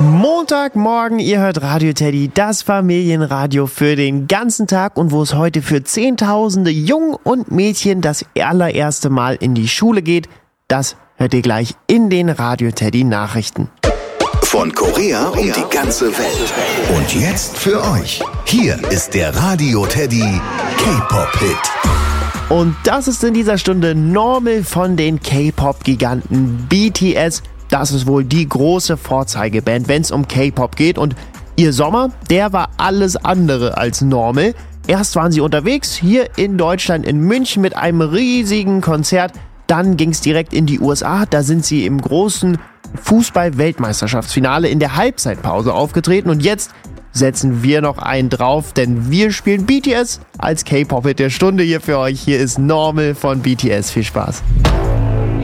Montagmorgen, ihr hört Radio Teddy, das Familienradio für den ganzen Tag und wo es heute für Zehntausende Jungen und Mädchen das allererste Mal in die Schule geht, das hört ihr gleich in den Radio Teddy Nachrichten. Von Korea um die ganze Welt. Und jetzt für euch, hier ist der Radio Teddy K-Pop-Hit. Und das ist in dieser Stunde Normal von den K-Pop-Giganten BTS. Das ist wohl die große Vorzeigeband, wenn es um K-Pop geht. Und ihr Sommer, der war alles andere als normal. Erst waren sie unterwegs hier in Deutschland, in München mit einem riesigen Konzert. Dann ging es direkt in die USA. Da sind sie im großen Fußball-Weltmeisterschaftsfinale in der Halbzeitpause aufgetreten. Und jetzt setzen wir noch einen drauf, denn wir spielen BTS als K-Pop-Hit der Stunde hier für euch. Hier ist Normal von BTS. Viel Spaß.